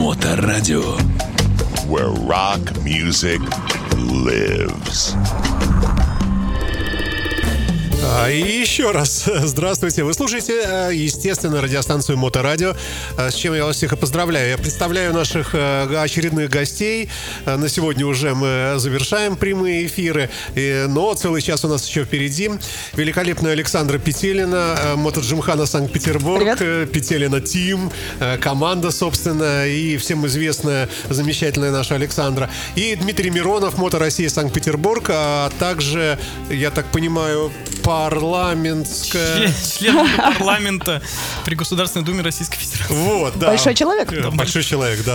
Моторадио. Where rock music lives. И еще раз здравствуйте. Вы слушаете, естественно, радиостанцию Моторадио, с чем я вас всех и поздравляю. Я представляю наших очередных гостей. На сегодня уже мы завершаем прямые эфиры, но целый час у нас еще впереди. Великолепная Александра Петелина, Мотоджимхана Санкт-Петербург. Привет. Петелина Тим, команда, собственно, и всем известная замечательная наша Александра. И Дмитрий Миронов, Мото Россия Санкт-Петербург, а также, я так понимаю, парламентская... Член парламента при Государственной Думе Российской Федерации. Вот, да. Большой человек. Большой человек, да.